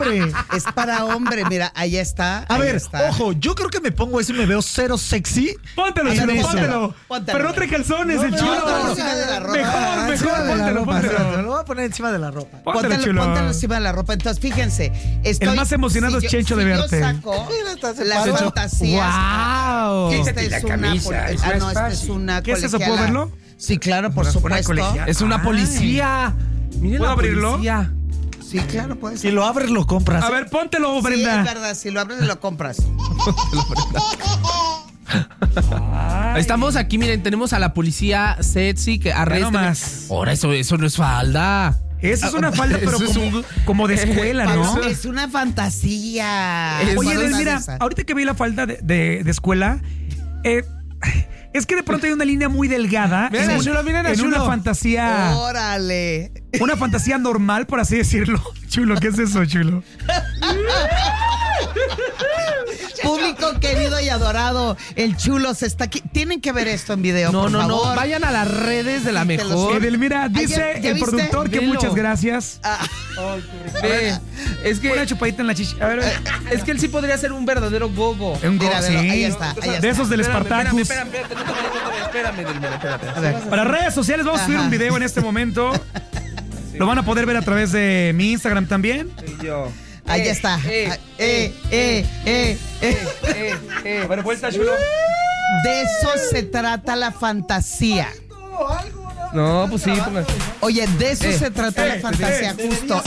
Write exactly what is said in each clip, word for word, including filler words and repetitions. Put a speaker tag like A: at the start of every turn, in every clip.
A: Es para hombre, mira, ahí está.
B: A
A: ahí
B: ver,
A: está.
B: ojo, yo creo que me pongo eso y me veo cero sexy.
C: Póntelo,
A: Ay,
C: chulo,
A: no,
C: póntelo.
A: póntelo.
C: Pero no trae calzones,
B: No,
C: el
B: no,
C: chulo.
A: no, encima de la ropa.
C: Mejor,
B: Ah,
C: mejor,
B: encima de la
C: póntelo,
B: ropa, espérate,
C: póntelo.
B: Lo voy a poner encima de la ropa.
C: Póntelo,
A: Póntelo,
C: chulo.
A: póntelo encima de la ropa. Entonces, fíjense. Estoy,
C: El más emocionado
A: si
C: es
A: yo-
C: Chencho
A: si
C: de
A: yo
C: verte.
A: saco
B: Mira, está
A: las
B: separado.
A: fantasías.
D: ¡Wow!
A: Esta
E: Quítate
A: es
E: la
A: una.
E: camisa,
A: pol-
E: es
A: ah,
E: más
A: no, esta es
E: fácil.
A: una.
C: ¿Qué es eso?
A: colegiala.
C: ¿Puedo verlo?
A: Sí, claro, por
C: Una- una
A: supuesto.
C: colegiala.
D: Es una
C: Ay.
D: policía. Miren
C: ¿Puedo
D: la
C: abrirlo?
D: policía.
A: Sí, claro, puede
B: Si
A: ser.
B: lo abres, lo compras.
C: A ver, póntelo,
A: Sí,
C: Brenda.
A: es verdad, si lo abres, lo compras.
D: Ay. Estamos aquí, miren, tenemos a la policía sexy que arresta.
C: nomás.
D: Ahora, eso, eso no es falda.
C: Esa es una falda, pero
D: Eso es
C: como,
D: un-
C: como de escuela, ¿no?
A: Es una fantasía.
D: Es
C: Oye,
D: una
C: Del,
A: de
C: mira,
A: esas.
C: ahorita que vi la falda de, de, de escuela, eh, es que de pronto hay una línea muy delgada
D: Miren
C: en,
D: a
C: un-
D: Chulo, miren a
C: en una
D: Chulo.
C: fantasía,
A: Órale.
C: una fantasía normal, por así decirlo. Chulo, ¿qué es eso, Chulo?
A: Público querido y adorado, el chulo se está aquí. Tienen que ver esto en video,
D: No,
A: por
D: no,
A: favor.
D: no. Vayan a las redes de la
A: Te los-
D: mejor.
C: Edelmira, dice
A: Ayer, ¿ya
C: el
A: viste?
C: productor que
D: Velo.
C: muchas gracias.
A: Ah,
D: Ve, es que
C: Una chupadita en la chicha. A ver,
D: es que él sí podría ser un verdadero gogo.
C: un go-
A: mira, velo,
C: sí.
A: ahí está, ahí
C: De
A: está.
C: esos del
D: Espérame,
C: Spartacus.
D: Espérame, espérame, espérame, no te vayas, no te vayas, espérame, Delmira, espérate.
A: A ver.
C: Para redes sociales vamos a subir
A: Ajá.
C: un video en este momento. Lo van a poder ver a través de mi Instagram también.
D: Y yo.
A: ahí
D: Eh,
A: está.
D: eh,
A: Ah, eh, eh, eh, eh.
D: eh, eh.
C: A ver, vuelta, Chulo.
A: De eso se trata la fantasía.
D: No, pues sí, ponga-
A: Oye, de eso
D: Eh,
A: se trata la
C: eh,
A: fantasía,
C: eh,
A: justo.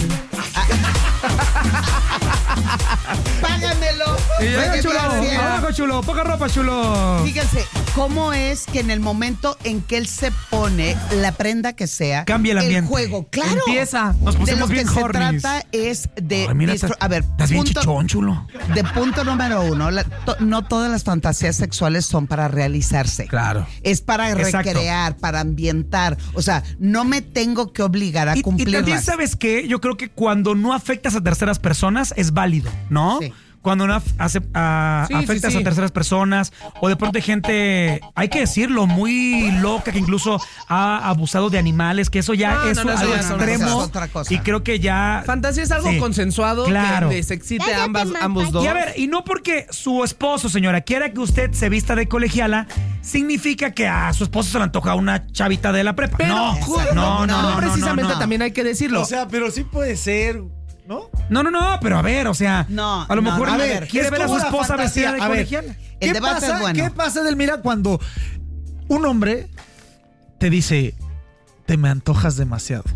A: Págamelo.
C: Venga,
A: Venga,
C: Chulo.
A: gracias.
C: Abajo, Chulo. Poca ropa, Chulo.
A: Fíjense, cómo es que en el momento en que él se pone la prenda que sea,
C: Cambia el ambiente.
A: juego, claro.
D: Empieza.
C: Nos
A: De
C: pusimos
A: lo que
C: bien
A: se
C: hornies.
A: trata es de
C: Ay, mira,
A: distro-
C: estás-
A: a ver,
C: estás bien
A: punto-
C: chichón, Chulo.
A: de punto número uno, la- to- no todas las fantasías sexuales son para realizarse.
D: Claro.
A: Es para
C: Exacto.
A: recrear, para ambientar. O sea, no me tengo que obligar a
C: Y, y
A: cumplirlas.
C: también, ¿sabes qué? Yo creo que cuando no afectas a terceras personas es válido, ¿no?
A: Sí.
C: Cuando no af- hace- a-
D: Sí,
C: afectas
D: sí, sí.
C: a terceras personas o de pronto hay gente, hay que decirlo, muy loca que incluso ha abusado de animales, que eso ya
D: No,
C: es
D: no, no,
C: un
D: eso ya son
C: extremo.
A: cosas, otra cosa.
C: Y creo que ya...
D: Fantasía es algo
C: Sí.
D: consensuado
C: Claro.
D: que les excite a ambas, ambos dos.
C: Y a ver, y no porque su esposo, señora, quiera que usted se vista de colegiala, significa que a su esposo se le antoja una chavita de la prepa.
D: Pero
C: no,
D: ju-
C: no, no, no, no,
D: precisamente
C: no.
D: también hay que decirlo.
B: O sea, pero sí puede ser, ¿no?
C: No, no, no, pero a ver, o sea,
A: No,
C: a lo
A: no,
C: mejor
A: no, a
C: ver,
A: ver,
C: quiere
B: es
C: ver a su
B: como la
C: esposa
B: fantasía.
C: vestida de
B: A ver,
C: colegiala.
A: El
B: ¿Qué
A: debate
B: pasa,
A: es bueno.
B: ¿Qué pasa, Delmira, cuando un hombre te dice, te me antojas demasiado?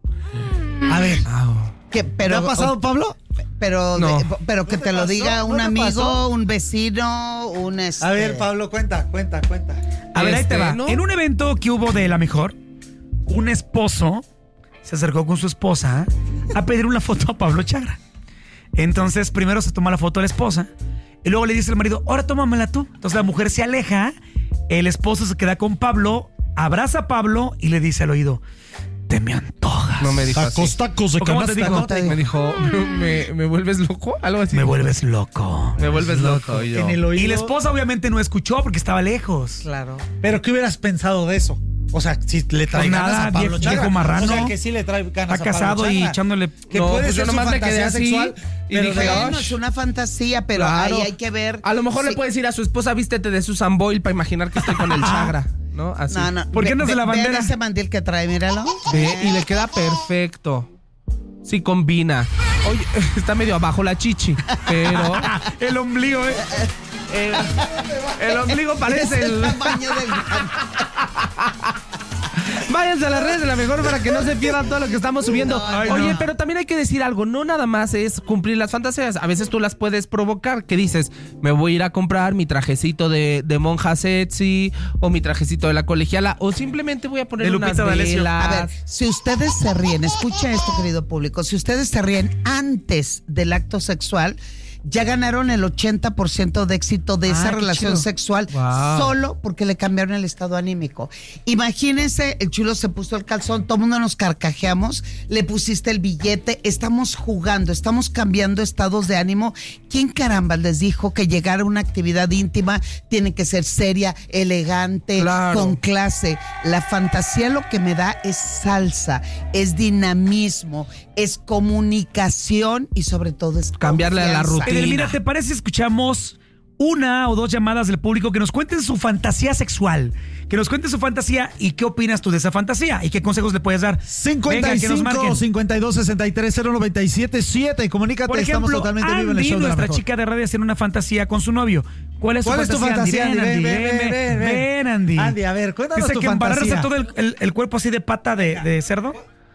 B: A ver,
A: Que-
B: ¿te
A: pero,
B: ha pasado, Pablo?
A: Pero,
D: No.
A: de- pero
B: ¿No
A: que
B: te
A: te lo
B: pasó?
A: diga
B: ¿No
A: un
B: te
A: amigo,
B: pasó?
A: un vecino, un este.
B: A ver, Pablo, cuenta, cuenta, cuenta.
C: A ver, ahí te
D: Este,
C: va.
D: ¿no?
C: En un evento que hubo de La Mejor, un esposo se acercó con su esposa a pedir una foto a Pablo Chagra. Entonces, primero se toma la foto a la esposa y luego le dice al marido, ahora tómamela tú. Entonces la mujer se aleja, el esposo se queda con Pablo, abraza a Pablo y le dice al oído, te me antojas.
D: No me dijo así.
B: Tacos, tacos de
C: ¿O cómo te
B: canasta.
C: dijo?
B: ¿no?
A: te digo.
D: Me dijo, ¿me, me vuelves loco? Algo así.
C: Me vuelves loco.
D: Me vuelves loco. Y yo.
B: En el oído.
C: Y la esposa obviamente no escuchó porque estaba lejos.
A: Claro.
B: Pero ¿qué hubieras pensado de eso? O sea, si le trae
C: Pues
B: ganas
C: nada,
B: a Pablo
C: viejo-
B: Chagra.
C: viejo marrano.
B: O sea, que sí le trae ganas
C: Está
B: a Pablo
C: casado y
B: Chagra.
C: echándole...
B: Que
D: No,
B: puede
D: pues
B: ser
D: yo
B: su
D: nomás me quedé
B: fantasía
D: así
B: sexual,
D: y
B: pero
D: dije,
B: de-
D: "Ay,
A: Bueno, es una fantasía, pero
D: Claro.
A: ahí hay que ver.
D: A lo mejor
A: Sí.
D: le puedes decir a su esposa, vístete de Susan Boyle para imaginar que estoy con el Chagra, ¿no? Así.
A: No, no.
C: ¿Por qué
A: Ve-
C: no se
A: ve-
C: la bandera?
A: vean ese mandil que trae, míralo.
D: Ve, y le queda perfecto. Sí combina. Oye, está medio abajo la chichi, pero
C: El ombligo, ¿eh?
D: el, el ombligo
A: Es
D: parece
A: el
D: el...
A: tamaño del.
D: Váyanse a las redes de La Mejor para que no se pierdan todo lo que estamos subiendo.
C: Ay,
D: Oye,
C: no.
D: pero también hay que decir algo. No nada más es cumplir las fantasías. A veces tú las puedes provocar. Que dices, me voy a ir a comprar mi trajecito de, de monja sexy o mi trajecito de la colegiala o simplemente voy a poner
C: De
D: unas
C: Lupita D'Alessio.
D: velas.
A: A ver, si ustedes se ríen, escuchen esto, querido público, si ustedes se ríen antes del acto sexual, ya ganaron el ochenta por ciento de éxito de
C: Ah,
A: esa
C: qué
A: relación
C: chido.
A: sexual
C: Wow.
A: solo porque le cambiaron el estado anímico. Imagínense, el chulo se puso el calzón, todo el mundo nos carcajeamos, le pusiste el billete, estamos jugando, estamos cambiando estados de ánimo. ¿Quién caramba les dijo que llegar a una actividad íntima tiene que ser seria, elegante,
D: Claro.
A: con clase? La fantasía lo que me da es salsa, es dinamismo, es comunicación y sobre todo es
D: Cambiarle a la
A: confianza.
D: rutina.
C: Edelmira, ¿te parece si escuchamos una o dos llamadas del público que nos cuenten su fantasía sexual? Que nos cuenten su fantasía y qué opinas tú de esa fantasía y qué consejos le puedes dar.
B: cincuenta y
C: Venga, que nos
B: cinco,
C: marquen.
B: cincuenta y dos, sesenta y tres, cero noventa y siete, siete. Comunícate,
C: Por
B: estamos
C: ejemplo,
B: totalmente vivo en el
C: Andy,
B: show de la
C: nuestra
B: mejor.
C: chica de radio, haciendo una fantasía con su novio. ¿Cuál es tu
B: ¿Cuál es tu
C: fantasía,
B: fantasía, Andy?
C: Andy?
B: Ven, ven, ven, ven, ven.
C: Ven, Andy.
B: Andy, a ver, cuéntanos
C: Dice
B: tu
C: que embarrarse
B: fantasía.
C: todo el, el- el cuerpo así de pata de, de cerdo.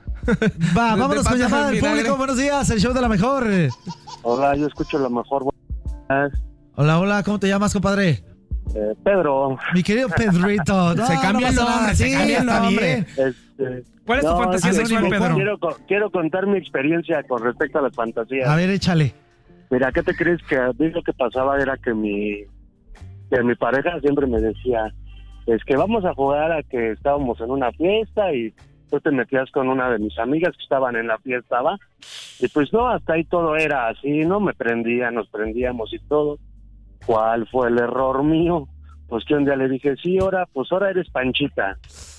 B: Va,
D: De-
B: vámonos
D: de
B: con
D: pata
B: llamada
D: de
B: del
D: vinagre.
B: público. Buenos días, el show de la mejor.
E: Hola, yo escucho lo mejor. Buenas.
B: Hola, hola, ¿cómo te llamas, compadre?
E: Eh, Pedro,
B: Mi querido Pedrito. No,
D: Se cambia el
B: no pasa
D: nombre,
B: nada.
D: se
B: Sí,
D: cambia el
B: está
D: nombre.
B: bien.
E: este,
C: ¿Cuál es tu fantasía
E: es que
C: sexual,
E: quiero-
C: Pedro?
E: Quiero, co- quiero contar mi experiencia con respecto a las fantasías.
B: A ver, échale.
E: Mira, ¿qué te crees? Que a mí lo que pasaba era que mi, que mi pareja siempre me decía, es que vamos a jugar a que estábamos en una fiesta y tú te metías con una de mis amigas que estaban en la fiesta, ¿va? Y pues no, hasta ahí todo era así, ¿no? Me prendía, nos prendíamos y todo. ¿Cuál fue el error mío? Pues que un día le dije, sí, ahora, pues ahora eres Panchita.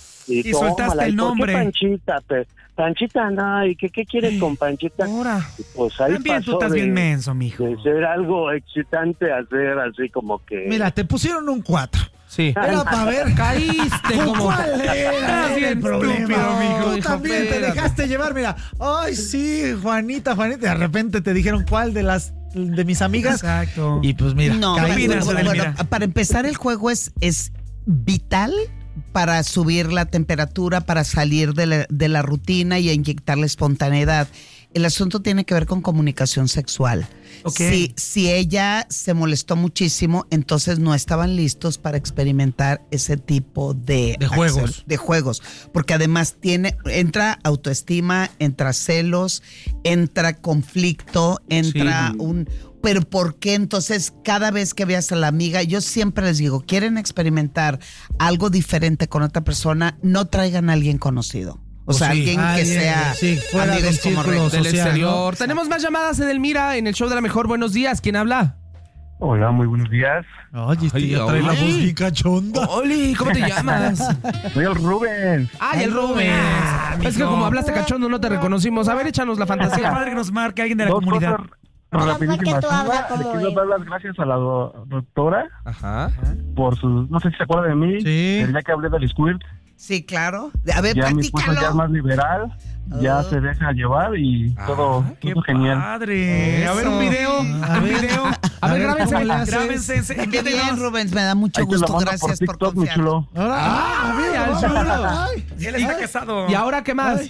C: Y soltaste
E: tómala,
C: el
E: ¿y por qué
C: nombre.
E: Panchita? Pe- Panchita, no, ¿y qué, qué quieres con Panchita?
D: Ahora.
E: Y pues ahí
C: También tú
E: pasó
C: estás
E: de,
C: bien menso, mijo.
E: de ser algo excitante a ser así como que...
B: Mira, te pusieron un cuatro.
D: Sí.
B: Era para ver.
D: Caíste como.
B: ¿Cuál era
C: Estás bien
B: el problema?
C: estúpido, mijo.
B: Tú
D: Hijo,
B: también te
D: espérate.
B: dejaste llevar, mira. Ay, sí, Juanita, Juanita. De repente te dijeron cuál de las de mis amigas.
C: Exacto.
B: Y pues mira,
A: No,
C: ¿Qué
B: caí.
C: opinas,
A: bueno,
C: Edelmira?
A: bueno, para empezar el juego es, es vital para subir la temperatura, para salir de la, de la rutina y inyectar la espontaneidad. El asunto tiene que ver con comunicación sexual.
C: Ok.
A: Si, si ella se molestó muchísimo, entonces no estaban listos para experimentar ese tipo de,
B: De juegos.
A: acción- de juegos. Porque además tiene, entra autoestima, entra celos, entra conflicto, entra
D: Sí.
A: un... Pero ¿por qué entonces cada vez que veas a la amiga, yo siempre les digo, quieren experimentar algo diferente con otra persona, no traigan a alguien conocido? O sea,
B: sí,
A: alguien que
B: alguien,
A: sea
B: sí, fuera
A: amigos
B: del
A: como
B: círculo
A: Rey.
D: Del
B: social,
D: exterior.
B: ¿no?
D: Tenemos más llamadas, Edelmira, en el show de la mejor. Buenos días. ¿Quién habla?
E: Hola, muy buenos días.
B: Oye, este
D: Ay,
B: ya trae la
D: ay.
B: voz bien cachonda.
D: Oli, ¿cómo te llamas?
E: Soy el Rubén.
D: Ay, el Rubén.
C: Ah,
D: Es que
C: mijo.
D: como hablaste cachondo no te reconocimos. A ver, échanos la
C: Qué
D: fantasía.
C: padre que nos marque alguien de la
E: Dos
C: comunidad.
E: cosas rapidísimas. Una, le quiero dar las gracias a la do- doctora
D: Ajá.
E: por su... No sé si se acuerda de mí.
B: Sí.
E: El día que hablé del squirt.
A: Sí, claro. A ver,
E: Ya mi esposa ya es
A: platícalo.
E: más liberal. Ya
A: Oh.
E: se deja llevar y todo,
C: Qué
E: todo genial.
C: padre. A ver, un
A: Eso.
C: video.
B: A
C: Un
B: ver.
C: video.
D: A ver, grábense.
B: ¿cómo le haces?
C: Grábense. ense-
A: Qué
C: envíenos.
A: bien, Rubens, me da mucho
E: Ahí te lo
A: gusto.
E: mando
A: Gracias
E: por
A: por,
E: TikTok, mi
A: confiar.
E: chulo.
B: Ahora, ah, mira,
D: al
B: al
D: chulo.
B: chulo. Ay.
C: Él está casado.
D: ¿Y ahora qué más?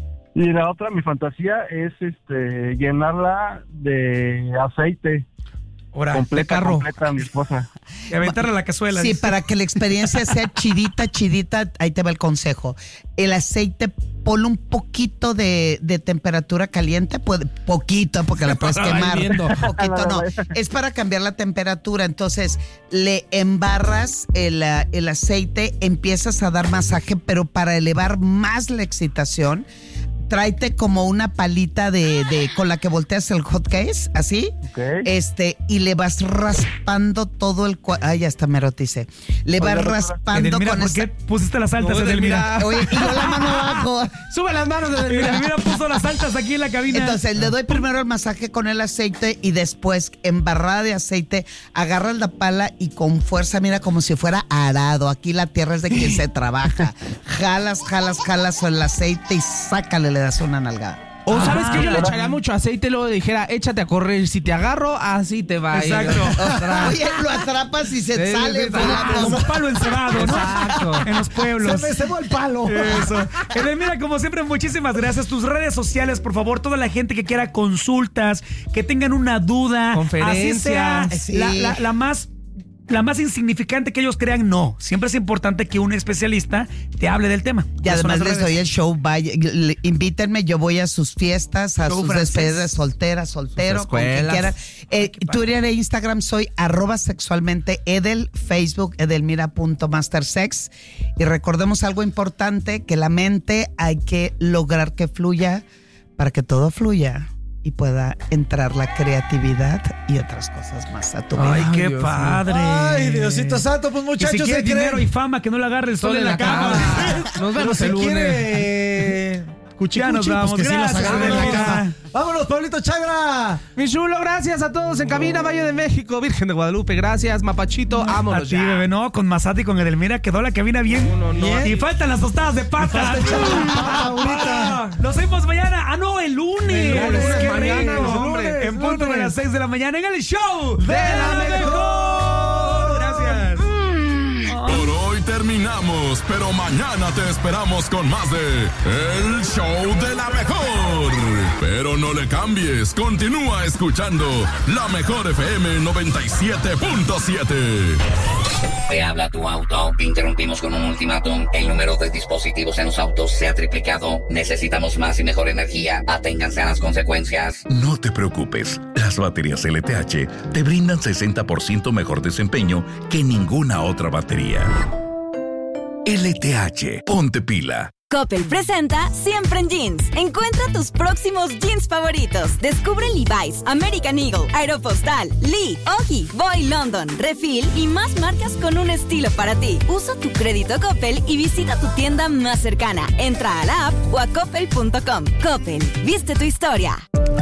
E: Y la otra, mi fantasía es este llenarla de aceite.
C: Ahora,
E: completa,
D: carro.
E: completa a mi esposa.
C: y aventarle a la cazuela.
A: Sí,
C: dice.
A: para que la experiencia sea chidita, chidita, ahí te va el consejo. El aceite, ponle un poquito de, de temperatura caliente, puede, poquito, porque la puedes
D: Para
A: quemar.
D: hirviendo.
A: Poquito no. Es para cambiar la temperatura. Entonces, le embarras el, ah, el aceite, empiezas a dar masaje, pero para elevar más la excitación, tráete como una palita de, de con la que volteas el hot case, así.
E: ¿Ok?
A: Este, y le vas raspando todo el cua- ay, ya hasta me eroticé. Le vas
E: Oiga, doctora.
A: raspando
C: Edelmira,
A: con
C: ¿por
A: esa.
C: qué pusiste las altas,
D: No,
C: Edelmira?
D: Edelmira.
A: Oye, y yo la mano abajo.
D: Sube las manos de Edelmira.
C: Edelmira puso las altas aquí en la cabina.
A: Entonces le doy primero el masaje con el aceite y después, embarrada de aceite, agarras la pala y con fuerza, mira, como si fuera arado. Aquí la tierra es de quien se trabaja. Jalas, jalas, jalas el aceite y sácale, le das una nalgada.
D: O sabes que yo le
E: Ah,
D: echaría mucho aceite y luego dijera, échate a correr. Si te agarro, así te va. a ir.
C: Exacto.
D: Otra.
A: Oye, lo atrapas y se
D: Sí,
A: sale
D: sí,
A: volando.
C: Como palo encebado, ¿no?
D: Exacto.
C: En los pueblos.
B: Se me cebó el palo.
C: Eso. Edelmira, como siempre, muchísimas gracias. Tus redes sociales, por favor, toda la gente que quiera consultas, que tengan una duda,
D: Conferencias.
C: así sea
A: Sí.
C: la, la- la más la más insignificante que ellos crean, no. Siempre es importante que un especialista te hable del tema.
A: Y además les doy el show, vaya, le- invítenme, yo voy a sus fiestas, a
C: Show
A: sus
C: francés.
A: despedidas solteras, soltero,
D: Sus
A: con quien
D: escuelas.
A: quieran. Eh, Twitter e Instagram soy arroba sexualmente Edel, Facebook edelmira.mastersex. Y recordemos algo importante, que la mente hay que lograr que fluya para que todo fluya y pueda entrar la creatividad y otras cosas más a tu vida.
C: Ay, qué
D: Dios
C: padre.
B: Ay, Diosito santo, pues
C: Y
B: muchachos,
C: si
B: se
C: quiere
B: creen.
C: dinero y fama, que no le agarre el sol en la cama.
D: Nos
B: Pero
D: vemos
B: si
D: el lunes.
B: quiere cuchi,
C: Ya nos
B: cuchi,
C: vamos.
B: pues que sí los
C: Gracias,
B: agarre en la
C: Adela.
B: cama. Vámonos, Pablito Chagra.
D: Mi chulo, gracias a todos en cabina, Valle de México, Virgen de Guadalupe, gracias, Mapachito,
C: A
D: vámonos
C: ti,
D: ya.
C: bebé, no, con Masati y con Edelmira quedó la cabina bien.
D: No, no, no.
C: Bien. Y faltan las tostadas de pata.
B: Falta echarle la pata ahorita.
C: Nos vemos mañana. Ah, no, el lunes.
D: El lunes,
C: Qué
D: mañana,
C: rico.
D: hombre.
C: En punto de las seis de la mañana en el show
B: De la mejor.
C: Gracias.
F: Por hoy terminamos, pero mañana te esperamos con más de El Show de la Mejor. Pero no le cambies, continúa escuchando La Mejor F M noventa y siete punto siete.
G: Te habla tu auto. Interrumpimos con un ultimátum. El número de dispositivos en los autos se ha triplicado. Necesitamos más y mejor energía. Aténganse a las consecuencias.
H: No te preocupes, las baterías L T H te brindan sesenta por ciento mejor desempeño que ninguna otra batería. L T H, ponte pila.
I: Coppel presenta Siempre en Jeans. Encuentra tus próximos jeans favoritos. Descubre Levi's, American Eagle, Aeropostale, Lee, Ogi, Boy London, Refill y más marcas con un estilo para ti. Usa tu crédito Coppel y visita tu tienda más cercana. Entra a la app o a coppel punto com. Coppel, viste tu historia.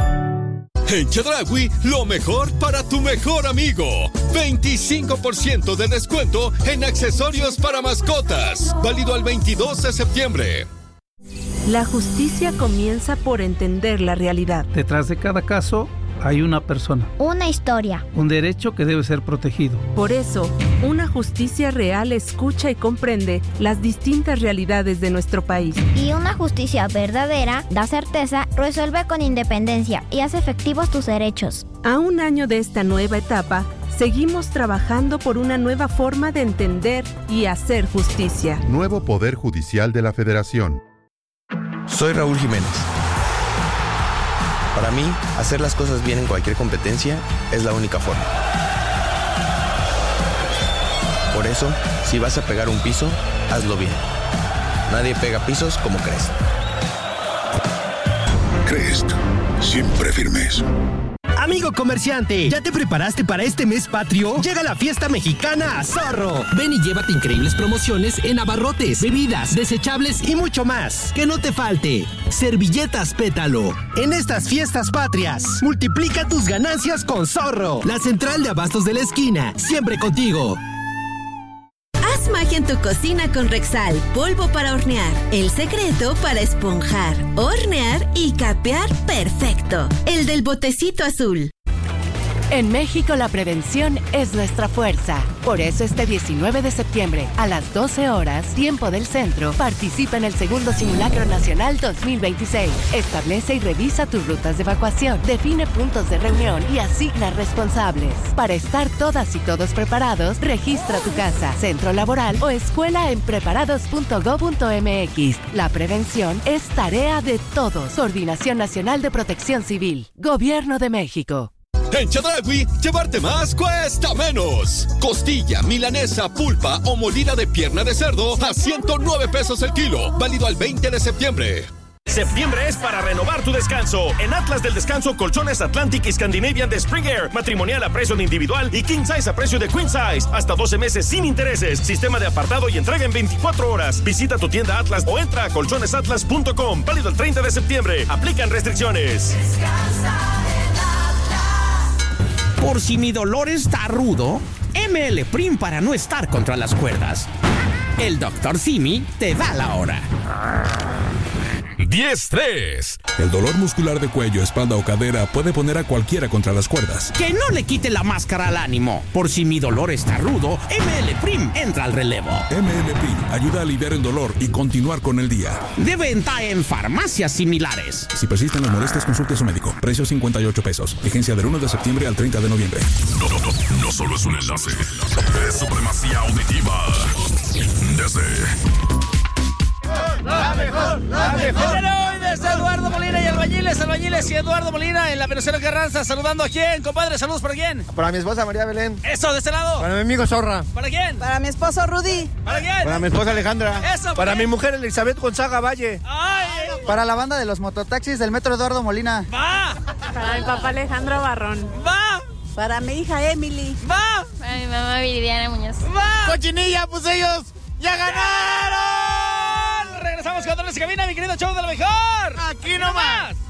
J: En Chedraui, lo mejor para tu mejor amigo. veinticinco por ciento de descuento en accesorios para mascotas. Válido al veintidós de septiembre.
K: La justicia comienza por entender la realidad.
L: Detrás de cada caso hay una persona,
M: una historia,
L: un derecho que debe ser protegido.
K: Por eso, una justicia real escucha y comprende las distintas realidades de nuestro país.
M: Y una justicia verdadera da certeza, resuelve con independencia y hace efectivos tus derechos.
K: A un año de esta nueva etapa, seguimos trabajando por una nueva forma de entender y hacer justicia.
N: Nuevo Poder Judicial de la Federación.
O: Soy Raúl Jiménez. Para mí, hacer las cosas bien en cualquier competencia es la única forma. Por eso, si vas a pegar un piso, hazlo bien. Nadie pega pisos como Crest.
P: Crest, siempre firmes.
Q: Amigo comerciante, ¿ya te preparaste para este mes patrio? Llega la fiesta mexicana a Zorro.
R: Ven y llévate increíbles promociones en abarrotes, bebidas, desechables
Q: y mucho más.
R: Que no te falte. Servilletas Pétalo.
Q: En estas fiestas patrias, multiplica tus ganancias con Zorro.
R: La central de abastos de la esquina, siempre contigo.
I: Haz magia en tu cocina con Rexal, polvo para hornear. El secreto para esponjar, hornear y capear perfecto. El del botecito azul.
S: En México la prevención es nuestra fuerza. Por eso este diecinueve de septiembre a las doce horas, tiempo del centro, participa en el segundo Simulacro Nacional dos mil veintiséis. Establece y revisa tus rutas de evacuación, define puntos de reunión y asigna responsables. Para estar todas y todos preparados, registra tu casa, centro laboral o escuela en preparados punto gob punto mx. La prevención es tarea de todos. Coordinación Nacional de Protección Civil. Gobierno de México.
J: En Chedraui, llevarte más cuesta menos. Costilla, milanesa, pulpa o molida de pierna de cerdo a ciento nueve pesos el kilo. Válido al veinte de septiembre.
T: Septiembre es para renovar tu descanso. En Atlas del Descanso, colchones Atlantic y Scandinavian de Spring Air. Matrimonial a precio de individual y King Size a precio de Queen Size. Hasta doce meses sin intereses. Sistema de apartado y entrega en veinticuatro horas. Visita tu tienda Atlas o entra a colchones atlas punto com. Válido el treinta de septiembre. Aplican restricciones.
U: Por si mi dolor está rudo, M L Prim para no estar contra las cuerdas. El doctor Simi te da la hora.
F: diez tres.
E: El dolor muscular de cuello, espalda o cadera puede poner a cualquiera contra las cuerdas.
U: Que no le quite la máscara al ánimo. Por si mi dolor está rudo, M L Prim entra al relevo.
E: M L Prim ayuda a aliviar el dolor y continuar con el día.
U: De venta en farmacias similares.
E: Si persisten las molestias, consulte a su médico. Precio cincuenta y ocho pesos. Vigencia del uno de septiembre al treinta de noviembre.
F: No, no, no, no solo es un enlace. Es supremacía auditiva. Desde...
V: La mejor, la mejor. Hoy desde Eduardo Molina y Albañiles, Albañiles y Eduardo Molina en la Venustiano Carranza. Saludando a quién, compadre. Saludos para quién.
W: Para mi esposa María Belén.
V: Eso, de este lado.
W: Para mi amigo Zorra.
V: ¿Para quién?
X: Para mi esposo Rudy.
V: ¿Para quién?
W: Para mi esposa Alejandra.
V: Eso. ¿Para,
W: para
V: quién?
W: mi mujer Elizabeth Gonzaga Valle.
V: Ay.
W: Para la banda de los mototaxis del Metro Eduardo Molina.
V: Va.
X: Para mi papá Alejandro Barrón.
V: Va.
X: Para mi hija Emily.
V: Va.
X: Para mi mamá Viridiana Muñoz.
V: Va.
W: Cochinilla, pues ellos ya ganaron.
V: Regresamos con Torres y Cabina, mi querido show de lo mejor.
W: Aquí nomás.